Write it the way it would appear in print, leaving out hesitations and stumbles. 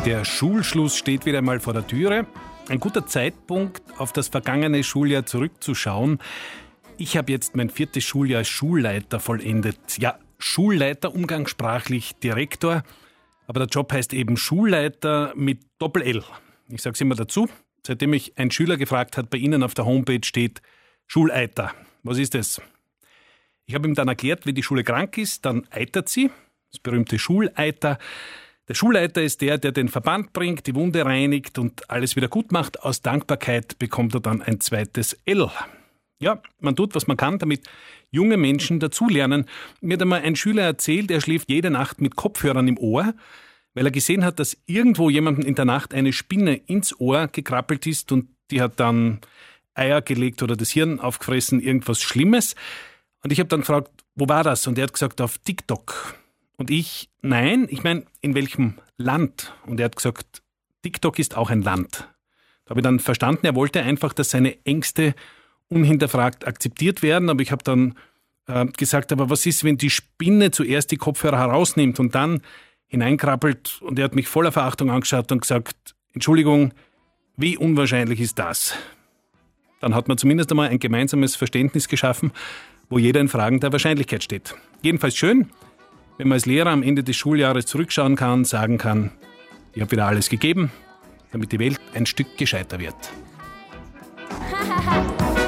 Der Schulschluss steht wieder einmal vor der Türe. Ein guter Zeitpunkt, auf das vergangene Schuljahr zurückzuschauen. Ich habe jetzt mein 4. Schuljahr als Schulleiter vollendet. Ja, Schulleiter, umgangssprachlich Direktor. Aber der Job heißt eben Schulleiter mit Doppel-L. Ich sage es immer dazu. Seitdem mich ein Schüler gefragt hat, bei Ihnen auf der Homepage steht Schuleiter. Was ist das? Ich habe ihm dann erklärt, wenn die Schule krank ist, dann eitert sie. Das berühmte Schuleiter. Der Schulleiter ist der den Verband bringt, die Wunde reinigt und alles wieder gut macht. Aus Dankbarkeit bekommt er dann ein zweites L. Ja, man tut, was man kann, damit junge Menschen dazulernen. Mir hat einmal ein Schüler erzählt, er schläft jede Nacht mit Kopfhörern im Ohr, weil er gesehen hat, dass irgendwo jemandem in der Nacht eine Spinne ins Ohr gekrabbelt ist und die hat dann Eier gelegt oder das Hirn aufgefressen, irgendwas Schlimmes. Und ich habe dann gefragt, wo war das? Und er hat gesagt, auf TikTok. Und ich meine, in welchem Land? Und er hat gesagt, TikTok ist auch ein Land. Da habe ich dann verstanden, er wollte einfach, dass seine Ängste unhinterfragt akzeptiert werden. Aber ich habe dann gesagt, aber was ist, wenn die Spinne zuerst die Kopfhörer herausnimmt und dann hineinkrabbelt? Und er hat mich voller Verachtung angeschaut und gesagt, Entschuldigung, wie unwahrscheinlich ist das? Dann hat man zumindest einmal ein gemeinsames Verständnis geschaffen, wo jeder in Fragen der Wahrscheinlichkeit steht. Jedenfalls schön, wenn man als Lehrer am Ende des Schuljahres zurückschauen kann, sagen kann, ich habe wieder alles gegeben, damit die Welt ein Stück gescheiter wird.